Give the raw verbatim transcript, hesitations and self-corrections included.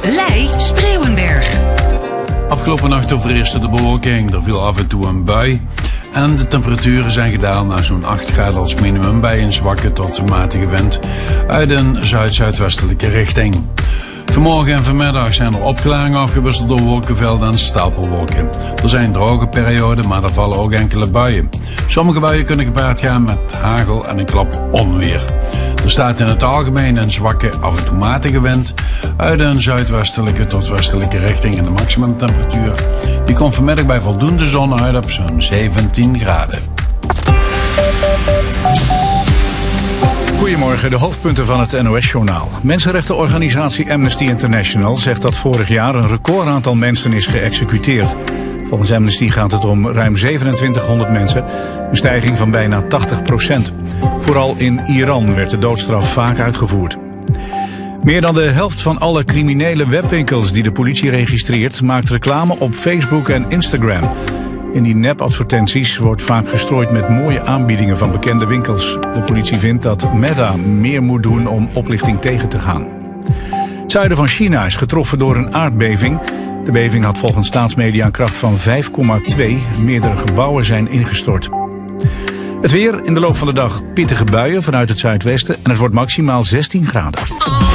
Leij-Spreeuwenberg. Afgelopen nacht overheerste de bewolking, er viel af en toe een bui. En de temperaturen zijn gedaald naar zo'n acht graden als minimum bij een zwakke tot matige wind uit een zuid-zuidwestelijke richting. Vanmorgen en vanmiddag zijn er opklaringen afgewisseld door wolkenvelden en stapelwolken. Er zijn droge perioden, maar er vallen ook enkele buien. Sommige buien kunnen gepaard gaan met hagel en een klap onweer. Er staat in het algemeen een zwakke, af en toe matige wind uit een zuidwestelijke tot westelijke richting. En de maximumtemperatuur die komt vanmiddag bij voldoende zon uit op zo'n zeventien graden. Goedemorgen, de hoofdpunten van het N O S-journaal. Mensenrechtenorganisatie Amnesty International zegt dat vorig jaar een recordaantal mensen is geëxecuteerd. Volgens Amnesty gaat het om ruim zevenentwintighonderd mensen, een stijging van bijna tachtig procent. Vooral in Iran werd de doodstraf vaak uitgevoerd. Meer dan de helft van alle criminele webwinkels die de politie registreert maakt reclame op Facebook en Instagram. In die nepadvertenties wordt vaak gestrooid met mooie aanbiedingen van bekende winkels. De politie vindt dat Meta meer moet doen om oplichting tegen te gaan. Het zuiden van China is getroffen door een aardbeving. De beving had volgens staatsmedia een kracht van vijf komma twee. Meerdere gebouwen zijn ingestort. Het weer, in de loop van de dag pittige buien vanuit het zuidwesten en het wordt maximaal zestien graden.